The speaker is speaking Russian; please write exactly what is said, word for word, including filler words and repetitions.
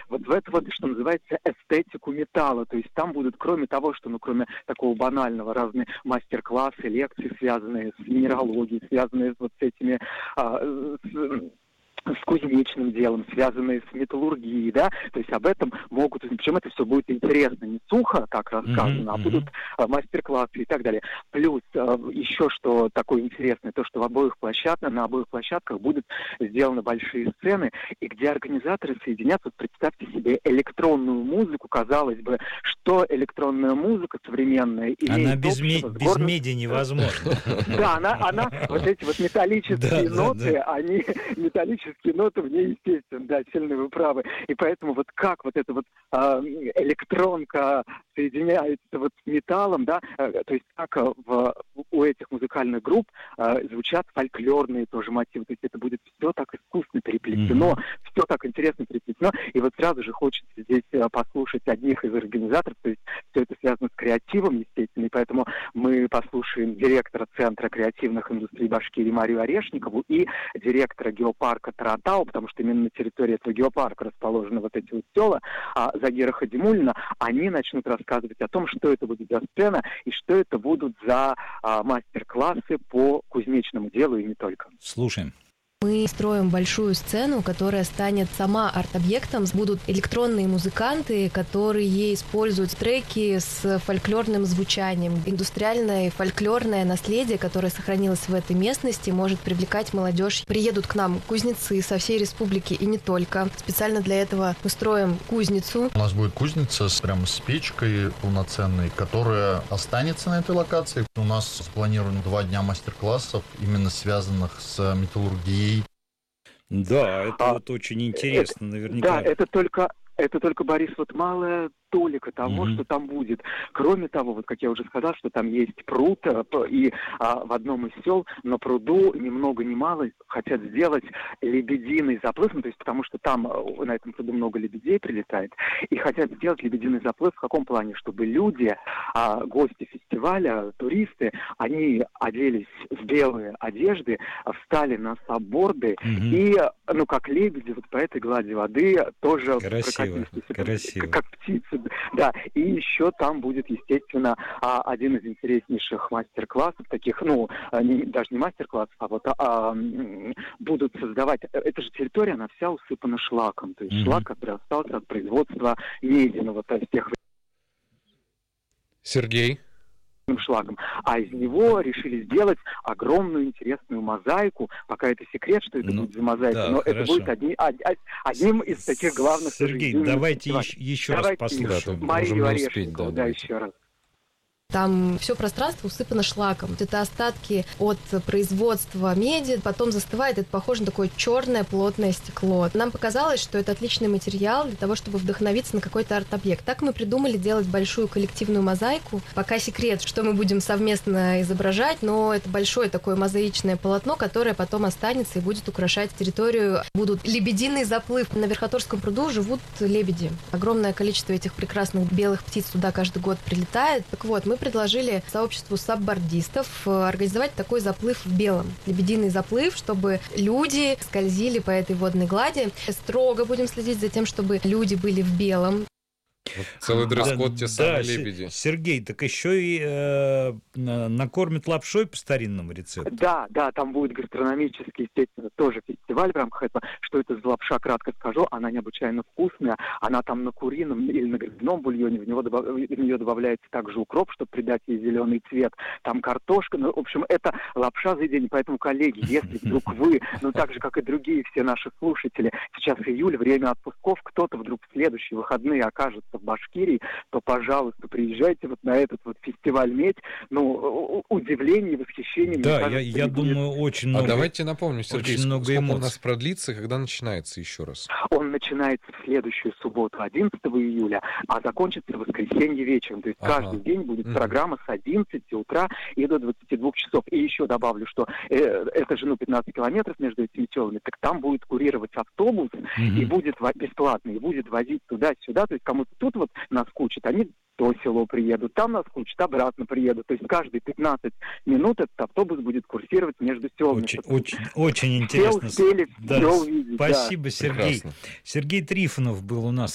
вот в это вот, что называется, эстетику металла. То есть там будут, кроме того, что, ну, кроме такого банального, разные мастер-классы, лекции, связанные с минералогией, связанные вот с этими... А, с, с кузнечным делом, связанные с металлургией, да, то есть об этом могут, причем это все будет интересно, не сухо так рассказано, mm-hmm. а будут а, мастер-классы и так далее. Плюс а, еще что такое интересное, то, что в обоих площадках, на обоих площадках будут сделаны большие сцены, и где организаторы соединят, вот представьте себе электронную музыку, казалось бы, что электронная музыка современная имеет она без, общего ме- с без меди невозможно. Да, она, она, вот эти вот металлические ноты, они металлические ноты в ней, естественно, да, сильно вы правы. И поэтому вот как вот эта вот э, электронка соединяется вот с металлом, да, э, то есть как э, в, у этих музыкальных групп э, звучат фольклорные тоже мотивы, то есть это будет все так искусно переплетено, mm-hmm. все так интересно переплетено, и вот сразу же хочется здесь э, послушать одних из организаторов, то есть все это связано с креативом, естественно, и поэтому мы послушаем директора Центра креативных индустрий Башкирии Марию Орешникову и директора геопарка Таратау, потому что именно на территории этого геопарка расположены вот эти вот села, а Загира Хадимуллина, они начнут рассказывать о том, что это будет за сцена и что это будут за а, мастер-классы по кузнечному делу и не только. Слушаем. Мы строим большую сцену, которая станет сама арт-объектом. Будут электронные музыканты, которые используют треки с фольклорным звучанием. Индустриальное и фольклорное наследие, которое сохранилось в этой местности, может привлекать молодежь. Приедут к нам кузнецы со всей республики и не только. Специально для этого мы строим кузницу. У нас будет кузница с, прямо с печкой полноценной, которая останется на этой локации. У нас спланировано два дня мастер-классов, именно связанных с металлургией. Да, это а, вот очень интересно, это, наверняка. Да, это только, это только, Борис, вот малая толика того, mm-hmm. что там будет. Кроме того, вот как я уже сказал, что там есть пруд, и а, в одном из сел на пруду ни много ни мало хотят сделать лебединый заплыв, ну, то есть потому что там на этом пруду много лебедей прилетает, и хотят сделать лебединый заплыв в каком плане? Чтобы люди, а, гости фестиваля, туристы, они оделись в белые одежды, встали на сабборды mm-hmm. и, ну, как лебеди, вот по этой глади воды тоже красиво, красиво. Как птицы. Да, и еще там будет, естественно, один из интереснейших мастер-классов, таких, ну, не, даже не мастер-классов, а вот а, будут создавать, эта же территория, она вся усыпана шлаком, то есть mm-hmm. шлак, который остался от производства меди, ну, вот из тех... Сергей? Шлагом. А из него решили сделать огромную интересную мозаику. Пока это секрет, что это ну, будет за мозаика, да, но хорошо. Это будет одни, одним из таких главных... Сергей, давайте еще, еще давайте раз послушаем. Марию Орешникову, да, да, еще раз. Там все пространство усыпано шлаком. Это остатки от производства меди, потом застывает, это похоже на такое черное плотное стекло. Нам показалось, что это отличный материал для того, чтобы вдохновиться на какой-то арт-объект. Так мы придумали делать большую коллективную мозаику. Пока секрет, что мы будем совместно изображать, но это большое такое мозаичное полотно, которое потом останется и будет украшать территорию. Будут лебединый заплыв. На Верхоторском пруду живут лебеди. Огромное количество этих прекрасных белых птиц туда каждый год прилетает. Так вот, мы предложили сообществу саббордистов организовать такой заплыв в белом. Лебединый заплыв, чтобы люди скользили по этой водной глади. Строго будем следить за тем, чтобы люди были в белом. Вот целый дресс-код, да, те самые да, лебеди. Сергей, так еще и э, накормят лапшой по старинному рецепту. Да, да, там будет гастрономический, естественно, тоже фестиваль в рамках этого. Что это за лапша, кратко скажу, она необычайно вкусная. Она там на курином или на грибном бульоне, в, него добав... в нее добавляется также укроп, чтобы придать ей зеленый цвет. Там картошка, ну, в общем, это лапша за день. Поэтому, коллеги, если вдруг вы, ну, так же, как и другие все наши слушатели, сейчас июль, время отпусков, кто-то вдруг в следующие выходные окажется в Башкирии, то, пожалуйста, приезжайте вот на этот вот фестиваль медь. Ну, удивление, восхищение. Да, кажется, я, я думаю, очень много. А давайте напомним, Сергей, очень много сколько эмоций. У нас продлится, когда начинается еще раз? Он начинается в следующую субботу, одиннадцатого июля, а закончится в воскресенье вечером. То есть ага. каждый день будет mm-hmm. программа с одиннадцати утра и до двадцати двух часов. И еще добавлю, что э, это же ну, пятнадцать километров между этими селами, так там будет курировать автобус, mm-hmm. и будет бесплатно, и будет возить туда-сюда. То есть кому-то тут вот наскучит, они то село приедут, там наскучит, обратно приедут. То есть каждые пятнадцать минут этот автобус будет курсировать между селами. Очень, очень, очень интересно. Все успели, да. все увидеть. Спасибо, да. Сергей. Прекрасно. Сергей Трифонов был у нас